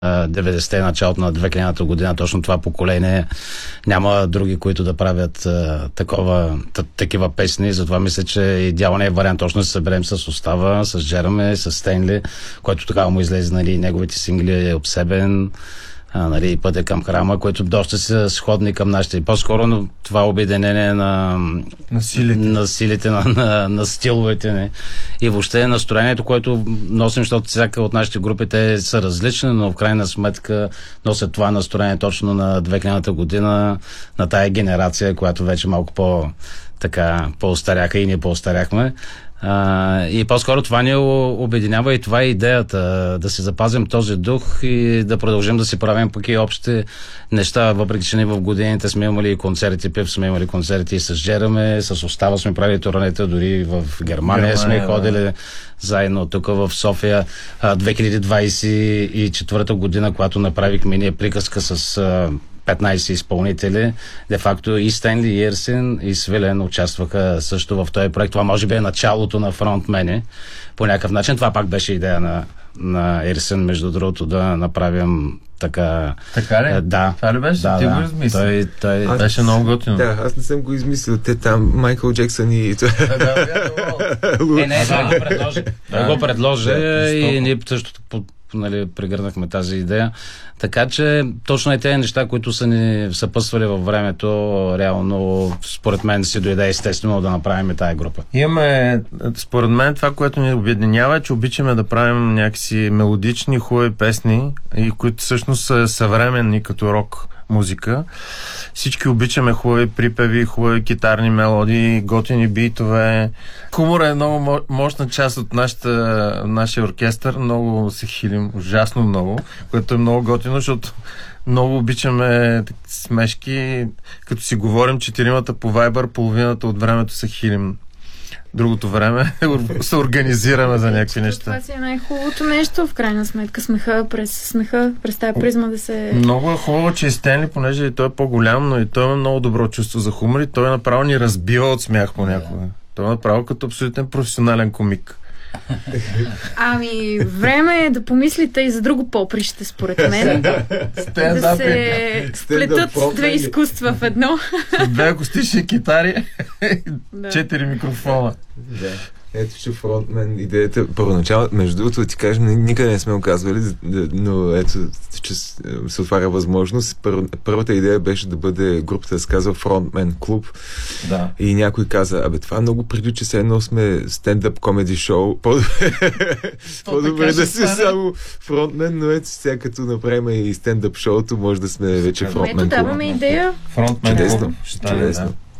90-те, началото на 2000-та година, точно това поколение. Няма други, които да правят такива песни, затова мисля, че идеалният вариант точно да се съберем с Остава, с Джереми, с Стенли, който тогава му излезе, нали, неговите сингли е Обсебен, нали, Пътя към храма, които доста са сходни към нашите. И по-скоро това обединение на силите, на стиловете ни. И въобще настроението, което носим, защото всяка от нашите групи те са различни, но в крайна сметка носят това настроение точно на 2000-та година, на тая генерация, която вече малко по-остаряха и ние по-остаряхме. И по-скоро това ни обединява и това е идеята, да си запазим този дух и да продължим да си правим пък и общи неща, въпреки че ние в годините сме имали концерти, сме имали концерти и с Джереме, с Остава сме правили туранета, дори в Германия сме ходили заедно тук в София. 2024 година, когато направихме ние приказка с 15 изпълнители. Де факто и Стенли, и Ерсин, и Свилен участваха също в този проект. Това може би е началото на фронтмени. По някакъв начин това пак беше идея на Ерсин, между другото, да направим така... Така ли? Да. Това ли беше? Да, ти го измисли? Той беше много готино. Да, аз не съм го измислил. Те там, Майкъл Джексън и... Той го предложи и ние също прегърнахме тази идея. Така че точно и тези неща, които са ни съпътствали във времето, реално според мен си дойде естествено да направим тая група. Имаме, според мен, това, което ни обединява е, че обичаме да правим някакси мелодични, хубави песни, и които всъщност са съвременни като рок музика. Всички обичаме хубави припеви, хубави китарни мелодии, готини битове. Хумора е много мощна част от нашия оркестър. Много се хилим, ужасно много, което е много готино, защото много обичаме смешки. Като си говорим четиримата по Viber, половината от времето се хилим. Другото време се организираме за някакви неща. Това си е най-хубавото нещо, в крайна сметка. През тази призма да се... Много е хубаво, че и Стенли, понеже и той е по-голям, но и той има много добро чувство за хумор и той направо ни разбива от смях понякога. Той е направо като абсолютен професионален комик. Време е да помислите и за друго поприще, според мен. Да се сплетат две изкуства в едно. Две акустични китари, 4 микрофона. Ето, че фронтмен идеята първоначално, между другото, ти кажем, никъде не сме оказвали, но ето, че се отваря възможност. Първата идея беше да бъде групата, да се казва Frontman Club. Да. И някой каза, това много прилича, се едно сме стендъп комеди шоу. По-добре да си само фронтмен, но ето сега като направим и стендъп шоуто, може да сме вече Frontman Club. Ето, даваме идея. Frontman Club. Чудесно.